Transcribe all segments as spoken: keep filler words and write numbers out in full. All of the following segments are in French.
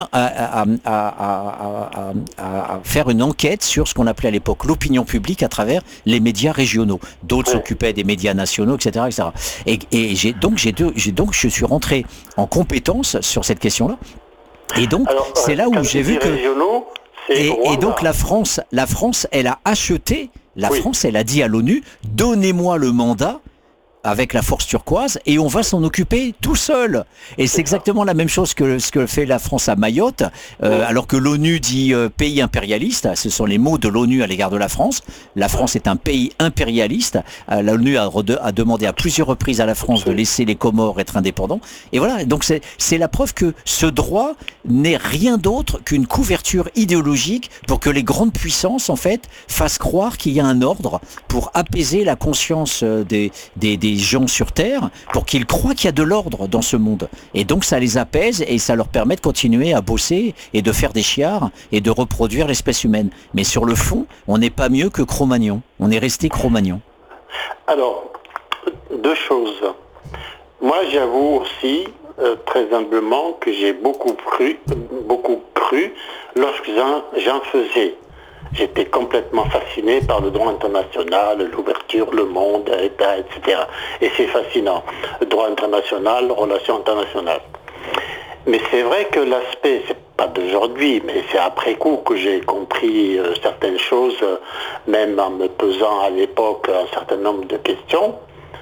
à, à- à- à- à- à faire une enquête sur ce qu'on appelait à l'époque l'opinion publique à travers les médias régionaux. D'autres Ouais. s'occupaient des médias nationaux, et cetera, et cetera. Et, cetera. Et, et j'ai donc j'ai deux- j'ai donc je suis rentré en compétence sur cette question-là. Et donc Alors, euh, c'est là où quand j'ai tu vu dis que régionaux, c'est et, et donc Rwanda. la France, la France, elle a acheté, la Oui. France, elle a dit à l'ONU, donnez-moi le mandat avec la force turquoise et on va s'en occuper tout seul. Et c'est exactement la même chose que ce que fait la France à Mayotte, euh, Ouais. alors que l'ONU dit euh, pays impérialiste, ce sont les mots de l'ONU à l'égard de la France. La France est un pays impérialiste. Euh, L'ONU a, a demandé à plusieurs reprises à la France de laisser les Comores être indépendants. Et voilà, donc c'est c'est la preuve que ce droit n'est rien d'autre qu'une couverture idéologique pour que les grandes puissances, en fait, fassent croire qu'il y a un ordre pour apaiser la conscience des, des, des gens sur Terre, pour qu'ils croient qu'il y a de l'ordre dans ce monde. Et donc ça les apaise et ça leur permet de continuer à bosser et de faire des chiards et de reproduire l'espèce humaine. Mais sur le fond, on n'est pas mieux que Cro-Magnon. On est resté Cro-Magnon. Alors, deux choses. Moi, j'avoue aussi, euh, très humblement, que j'ai beaucoup cru, beaucoup cru lorsque j'en, j'en faisais. J'étais complètement fasciné par le droit international, l'ouverture, le monde, l'État, et cetera. Et c'est fascinant. Le droit international, relations internationales. Mais c'est vrai que l'aspect, c'est pas d'aujourd'hui, mais c'est après coup que j'ai compris euh, certaines choses, euh, même en me posant à l'époque un certain nombre de questions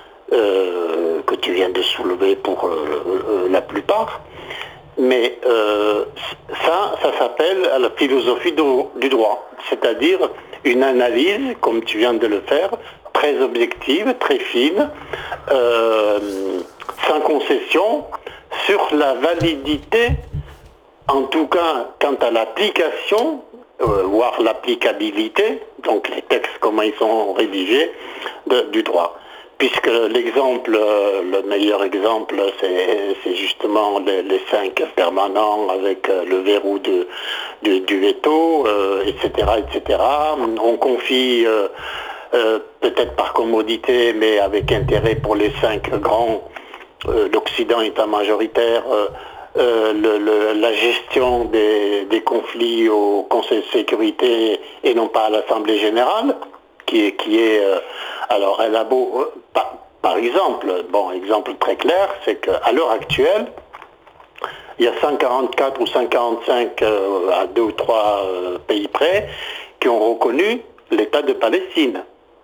euh, que tu viens de soulever pour euh, euh, la plupart. Mais euh, ça, ça s'appelle la philosophie du, du droit, c'est-à-dire une analyse, comme tu viens de le faire, très objective, très fine, euh, sans concession, sur la validité, en tout cas quant à l'application, euh, voire l'applicabilité, donc les textes, comment ils sont rédigés, de, du droit. Puisque l'exemple, euh, le meilleur exemple, c'est, c'est justement les, les cinq permanents avec euh, le verrou de, de- du veto, euh, et cetera, et cetera. On confie, euh, euh, peut-être par commodité, mais avec intérêt pour les cinq grands, euh, l'Occident étant majoritaire, euh, euh, le- le- la gestion des, des conflits au Conseil de sécurité et non pas à l'Assemblée générale, qui est, qui est euh, alors elle a beau, euh, par, par exemple, bon, exemple très clair, c'est qu'à l'heure actuelle, il y a cent quarante-quatre ou cent quarante-cinq euh, à deux ou trois euh, pays près qui ont reconnu l'État de Palestine.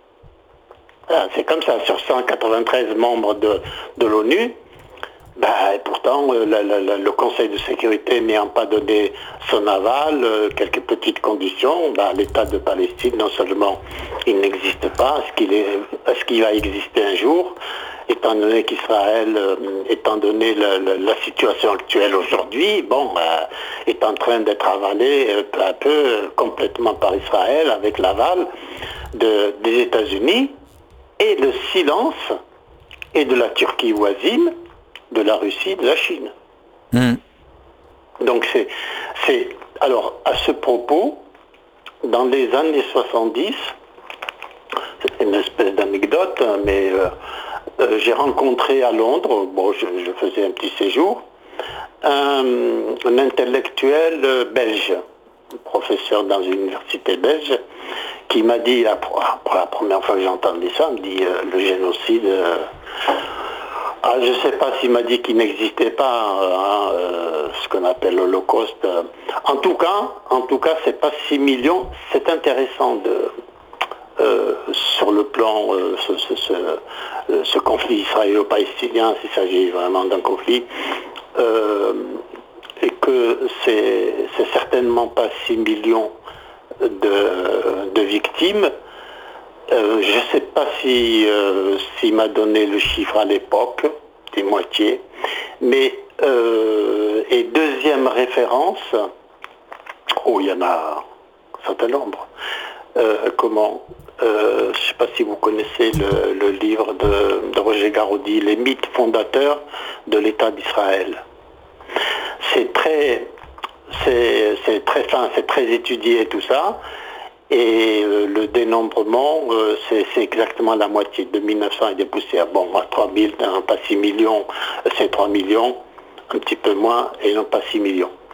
Ah, c'est comme ça, sur cent quatre-vingt-treize membres de, de l'ONU, ben, et pourtant, euh, la- la- la- le Conseil de sécurité n'ayant pas donné son aval, euh, quelques petites conditions, ben, l'État de Palestine, non seulement il n'existe pas, est-ce qu'il est, est-ce qu'il va exister un jour, étant donné qu'Israël, euh, étant donné la, la- la situation actuelle aujourd'hui, bon, ben, est en train d'être avalé euh, peu à peu euh, complètement par Israël avec l'aval de- des États-Unis et le silence et de la Turquie voisine, de la Russie, de la Chine. Mmh. Donc c'est, c'est, alors à ce propos, dans les années soixante-dix, c'est une espèce d'anecdote, hein, mais euh, euh, j'ai rencontré à Londres, bon, je, je faisais un petit séjour, un, un intellectuel euh, belge, un professeur dans une université belge, qui m'a dit, la- pour, pour la première fois que j'entendais ça, il me dit euh, le génocide. euh, Ah, je ne sais pas s'il m'a dit qu'il n'existait pas hein, euh, ce qu'on appelle l'Holocauste. En tout cas, en tout cas, c'est pas six millions. C'est intéressant de, euh, sur le plan euh, ce, ce- ce- euh, ce conflit israélo-palestinien, s'il s'agit vraiment d'un conflit, euh, et que c'est c'est certainement pas six millions de, de victimes. Euh, je ne sais pas si euh, s'il m'a donné le chiffre à l'époque, des moitiés. Mais, euh, et deuxième référence, oh, il y en a un certain nombre. Euh, comment euh, Je ne sais pas si vous connaissez le, le livre de, de Roger Garaudy, Les mythes fondateurs de l'État d'Israël. C'est très, c'est, c'est très fin, c'est très étudié tout ça. Et euh, le dénombrement, euh, c'est, c'est exactement la moitié, de mille neuf cents et des poussières. Bon, moi, trois mille, non pas six millions, c'est trois millions, un petit peu moins, et non pas six millions.